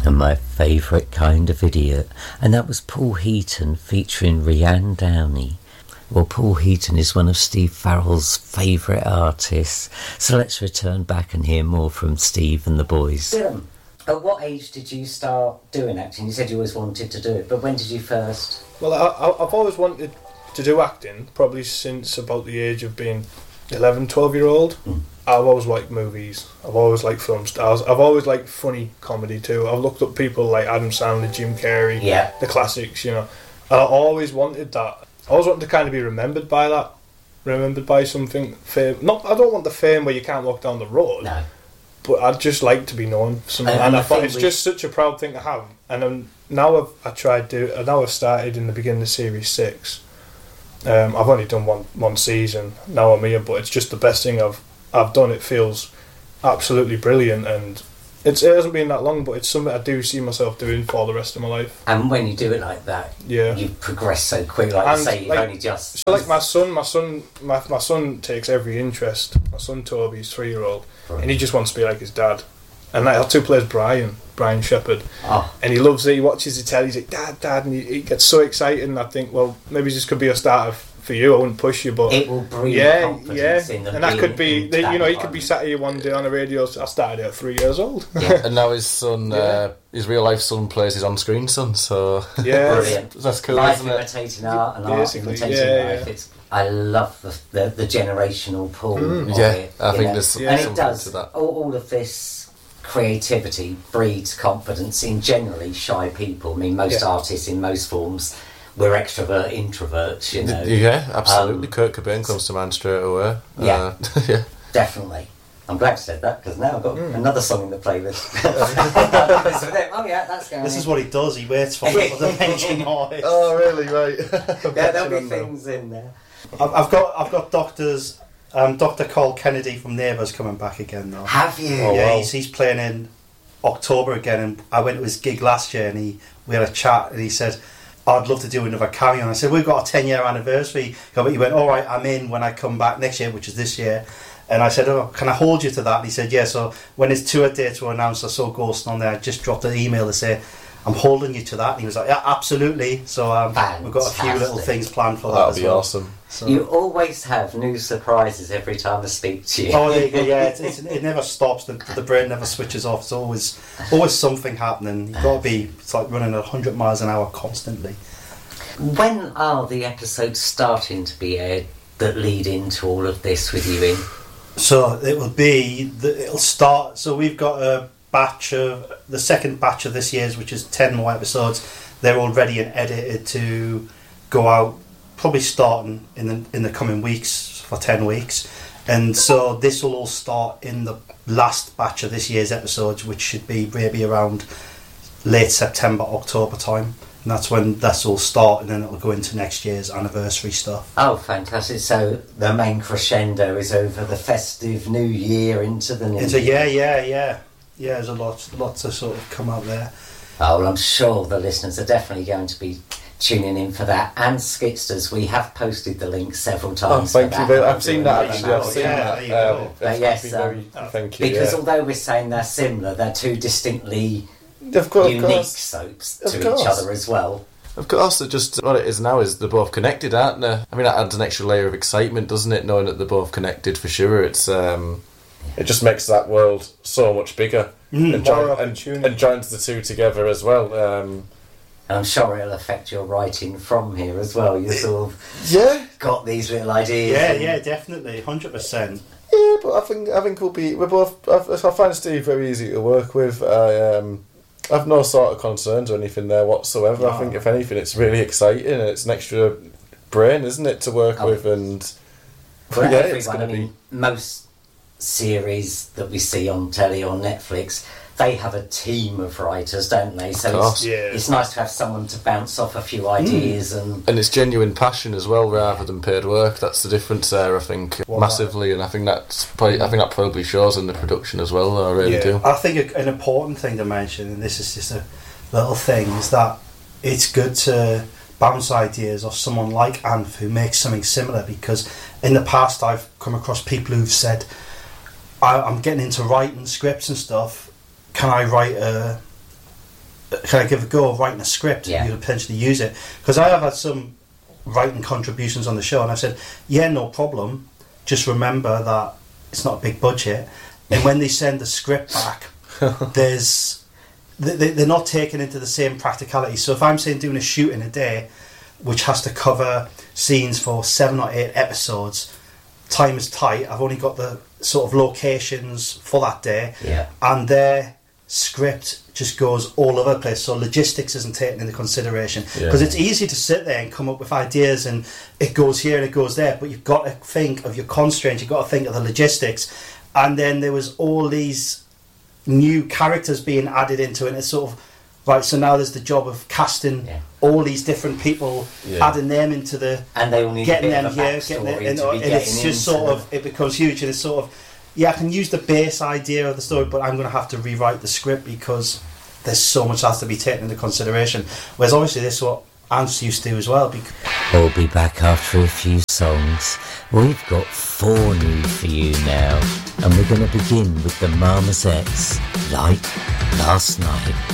And my favourite kind of idiot, and that was Paul Heaton featuring Rhiannon Downey. Well, Paul Heaton is one of Steve Farrell's favourite artists, so let's return back and hear more from Steve and the boys. At what age did you start doing acting? You said you always wanted to do it, but when did you first? Well, I've always wanted to do acting, probably since about the age of being 11, 12-year-old. I've always liked movies. I've always liked film stars. I've always liked funny comedy too. I've looked up people like Adam Sandler, Jim Carrey, the classics, you know. And I always wanted that. I always wanted to kind of be remembered by that. Remembered by something fame. I don't want the fame where you can't walk down the road. No. But I'd just like to be known for something. And I thought it's just such a proud thing to have. And now I've started in the beginning of Series 6. I've only done one season. Now I'm here, but it's just the best thing I've done. It feels absolutely brilliant, and it hasn't been that long, but it's something I do see myself doing for the rest of my life. And when you do it like that, you progress so quick. Like you say, you've only just. So like my son takes every interest. My son Toby's 3-year-old, and he just wants to be like his dad. And like our 2 plays Brian Shepherd, and he loves it. He watches the telly. He's like, Dad, and he gets so excited. And I think, well, maybe this could be a start for you. I wouldn't push you, but it will breed confidence in them. And that could be, he could be sat here one day on the radio. I started at 3 years old. And now his son, his real life son, plays his on-screen son. So brilliant. That's cool, life isn't it? Imitating art and art imitating life. I love the generational pull. Of it, I think there's and it does to that. All of this creativity breeds confidence in generally shy people. I mean, most artists in most forms, we're extrovert introverts, you know. Yeah, absolutely. Kurt Cobain comes to mind straight away. Definitely. I'm glad you said that, because now I've got another song in the playlist. That's going. This is what he does. He waits for people to mention it. Oh, really? Right. There'll be things in there. I've got doctors. Dr. Cole Kennedy from Neighbours coming back again though. Have you? Yeah, he's playing in October again, and I went to his gig last year, and we had a chat, and he said, I'd love to do another cameo. And I said, we've got a 10-year anniversary. But he went, all right, I'm in when I come back next year, which is this year. And I said, oh, can I hold you to that? And he said, yeah. So when his tour dates were announced, I saw Ghost on there. I just dropped an email to say, I'm holding you to that. And he was like, yeah, absolutely. So we've got a few little things planned for that as well. That'll be awesome. So, you always have new surprises every time I speak to you. Oh, there you go. Yeah, it never stops. The brain never switches off. It's always something happening. You've got to be. It's like running at 100 miles an hour constantly. When are the episodes starting to be aired that lead into all of this with you in? So it'll start. So we've got the second batch of this year's, which is 10 more episodes. They're all ready and edited to go out, probably starting in the coming weeks for 10 weeks. And so this will all start in the last batch of this year's episodes, which should be maybe around late September, October time. And that's when this will start, and then it'll go into next year's anniversary stuff. Oh, fantastic. So the main crescendo is over the festive new year into the new year. Yeah, there's a lot to sort of come out there. Oh, well, I'm sure the listeners are definitely going to be tuning in for that. And Skitsters, we have posted the link several times. Oh, thank you. I've seen that, actually. I've seen that. Yes, thank you. Because although we're saying they're similar, they're two distinctly unique soaps to each other as well. Of course, just what it is now is they're both connected, aren't they? I mean, that adds an extra layer of excitement, doesn't it, knowing that they're both connected for sure. It's it just makes that world so much bigger and joins the two together as well. And I'm sure it'll affect your writing from here as well. You sort of got these little ideas. Yeah, definitely, 100%. Yeah, but I think we're both. I find Steve very easy to work with. I have no sort of concerns or anything there whatsoever. No. I think if anything, it's really exciting and it's an extra brain, isn't it, to work with? And it's going to be most series that we see on telly or Netflix. They have a team of writers, don't they? So it's nice to have someone to bounce off a few ideas and it's genuine passion as well, rather than paid work. That's the difference there, I think, massively, and I think that probably shows in the production as well. I really do. I think an important thing to mention, and this is just a little thing, is that it's good to bounce ideas off someone like Anth who makes something similar, because in the past I've come across people who've said, I'm getting into writing scripts and stuff. Can I write can I give a go of writing a script? Yeah. You could potentially use it. Because I have had some writing contributions on the show, and I've said, yeah, no problem. Just remember that it's not a big budget. And when they send the script back, they're not taken into the same practicality. So if I'm saying doing a shoot in a day, which has to cover scenes for 7 or 8 episodes, time is tight. I've only got the sort of locations for that day, and their script just goes all over the place. So logistics isn't taken into consideration, because it's easy to sit there and come up with ideas, and it goes here and it goes there. But you've got to think of your constraints. You've got to think of the logistics, and then there was all these new characters being added into it. And it's sort of right. So now there's the job of casting all these different people, adding them into the, and they all need getting a bit them of a here, backstory getting it, to be and it's just sort them. of, it becomes huge, and it's sort of, I can use the base idea of the story, but I'm going to have to rewrite the script because there's so much that has to be taken into consideration. Whereas obviously this is what Ants used to do as well. We'll be back after a few songs. We've got 4 new for you now, and we're going to begin with the Marmosettes, Like Last Night.